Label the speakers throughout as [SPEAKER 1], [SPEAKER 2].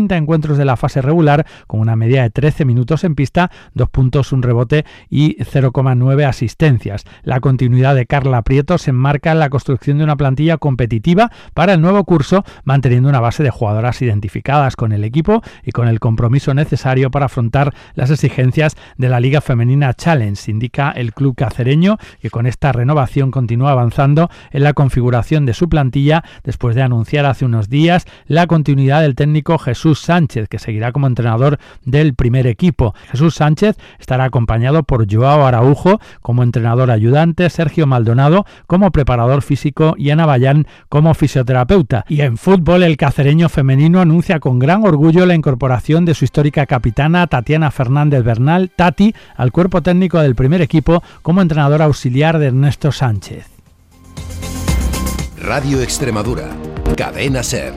[SPEAKER 1] 30 encuentros de la fase regular, con una media de 13 minutos en pista, 2 puntos, un rebote y 0,9 asistencias. La continuidad de Carla Prieto se enmarca en la construcción de una plantilla competitiva para el nuevo curso, manteniendo una base de jugadoras identificadas con el equipo y con el compromiso necesario para afrontar las exigencias de la Liga Femenina Challenge, indica el club cacereño, que con esta renovación continúa avanzando en la configuración de su plantilla después de anunciar hace unos días la continuidad del técnico Jesús Sánchez, que seguirá como entrenador del primer equipo. Jesús Sánchez estará acompañado por Joao Araujo como entrenador ayudante, Sergio Maldonado como preparador físico y Ana Bayán como fisioterapeuta. Y en fútbol, el cacereño femenino anuncia con gran orgullo la incorporación de su histórica capitana Tatiana Fernández Bernal, Tati, al cuerpo técnico del primer equipo como entrenador auxiliar de Ernesto Sánchez.
[SPEAKER 2] Radio Extremadura, Cadena SER.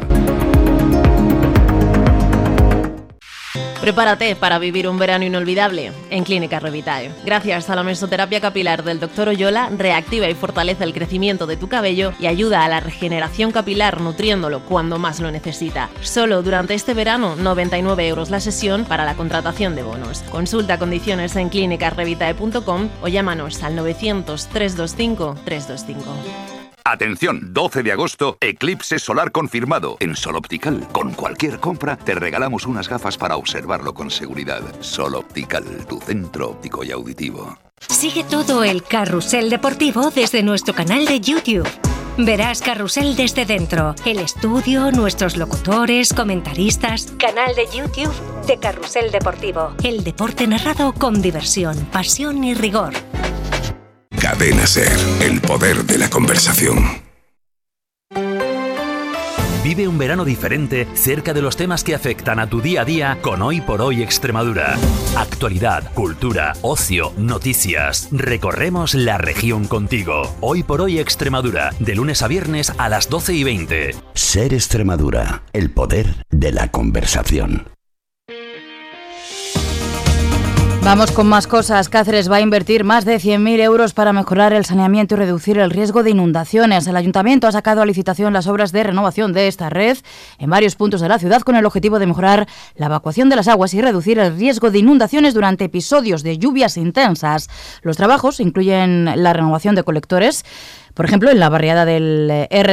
[SPEAKER 3] Prepárate para vivir un verano inolvidable en Clínica Revitae. Gracias a la mesoterapia capilar del Dr. Oyola, reactiva y fortalece el crecimiento de tu cabello y ayuda a la regeneración capilar nutriéndolo cuando más lo necesita. Solo durante este verano, 99 € la sesión para la contratación de bonos. Consulta condiciones en clinicarevitae.com o llámanos al 900 325 325.
[SPEAKER 4] Atención, 12 de agosto, eclipse solar confirmado. En Sol Optical, con cualquier compra, te regalamos unas gafas para observarlo con seguridad. Sol Optical, tu centro óptico y auditivo.
[SPEAKER 5] Sigue todo el carrusel deportivo desde nuestro canal de YouTube. Verás Carrusel desde dentro, el estudio, nuestros locutores, comentaristas. Canal de YouTube de Carrusel Deportivo. El deporte narrado con diversión, pasión y rigor.
[SPEAKER 2] Cadena SER, el poder de la conversación.
[SPEAKER 6] Vive un verano diferente cerca de los temas que afectan a tu día a día con Hoy por Hoy Extremadura. Actualidad, cultura, ocio, noticias. Recorremos la región contigo. Hoy por Hoy Extremadura, de lunes a viernes a las 12:20.
[SPEAKER 2] SER Extremadura, el poder de la conversación.
[SPEAKER 7] Vamos con más cosas. Cáceres va a invertir más de 100.000 € para mejorar el saneamiento y reducir el riesgo de inundaciones. El Ayuntamiento ha sacado a licitación las obras de renovación de esta red en varios puntos de la ciudad con el objetivo de mejorar la evacuación de las aguas y reducir el riesgo de inundaciones durante episodios de lluvias intensas. Los trabajos incluyen la renovación de colectores, por ejemplo, en la barriada del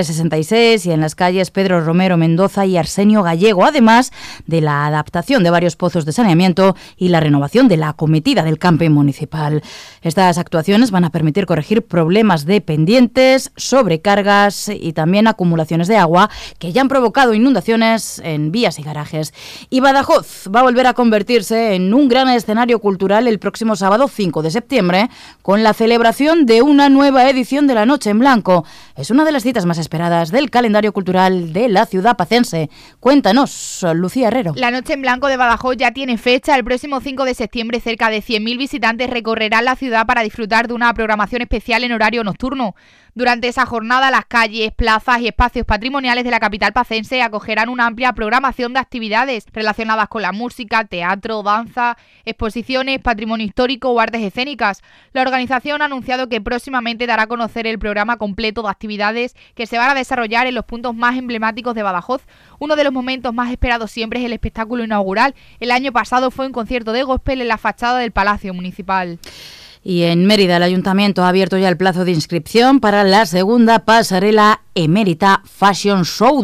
[SPEAKER 7] R66 y en las calles Pedro Romero Mendoza y Arsenio Gallego, además de la adaptación de varios pozos de saneamiento y la renovación de la acometida del camping municipal. Estas actuaciones van a permitir corregir problemas de pendientes, sobrecargas y también acumulaciones de agua que ya han provocado inundaciones en vías y garajes. Y Badajoz va a volver a convertirse en un gran escenario cultural el próximo sábado 5 de septiembre con la celebración de una nueva edición de la Noche en Blanco. Es una de las citas más esperadas del calendario cultural de la ciudad pacense. Cuéntanos, Lucía Herrero.
[SPEAKER 8] La Noche en Blanco de Badajoz ya tiene fecha. El próximo 5 de septiembre cerca de 100.000 visitantes recorrerán la ciudad para disfrutar de una programación especial en horario nocturno. Durante esa jornada, las calles, plazas y espacios patrimoniales de la capital pacense acogerán una amplia programación de actividades relacionadas con la música, teatro, danza, exposiciones, patrimonio histórico o artes escénicas. La organización ha anunciado que próximamente dará a conocer el programa completo de actividades que se van a desarrollar en los puntos más emblemáticos de Badajoz. Uno de los momentos más esperados siempre es el espectáculo inaugural. El año pasado fue un concierto de gospel en la fachada del Palacio Municipal.
[SPEAKER 7] Y en Mérida, el Ayuntamiento ha abierto ya el plazo de inscripción para la segunda pasarela Emérita Fashion Show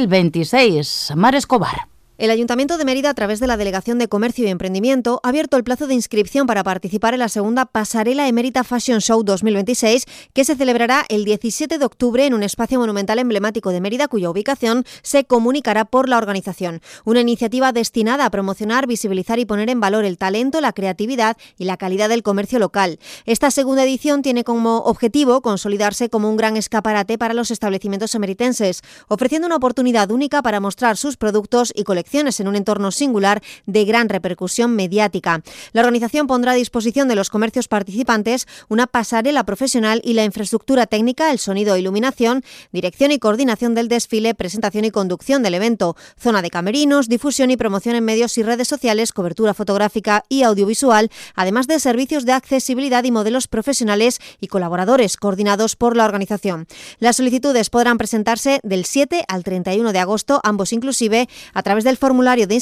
[SPEAKER 7] 2026. Mar Escobar.
[SPEAKER 9] El Ayuntamiento de Mérida, a través de la Delegación de Comercio y Emprendimiento, ha abierto el plazo de inscripción para participar en la segunda Pasarela Emérita Fashion Show 2026, que se celebrará el 17 de octubre en un espacio monumental emblemático de Mérida, cuya ubicación se comunicará por la organización. Una iniciativa destinada a promocionar, visibilizar y poner en valor el talento, la creatividad y la calidad del comercio local. Esta segunda edición tiene como objetivo consolidarse como un gran escaparate para los establecimientos emeritenses, ofreciendo una oportunidad única para mostrar sus productos y colecciones en un entorno singular de gran repercusión mediática. La organización pondrá a disposición de los comercios participantes una pasarela profesional y la infraestructura técnica, el sonido e iluminación, dirección y coordinación del desfile, presentación y conducción del evento, zona de camerinos, difusión y promoción en medios y redes sociales, cobertura fotográfica y audiovisual, además de servicios de accesibilidad y modelos profesionales y colaboradores coordinados por la organización. Las solicitudes podrán presentarse del 7 al 31 de agosto, ambos inclusive, a través del del formulario de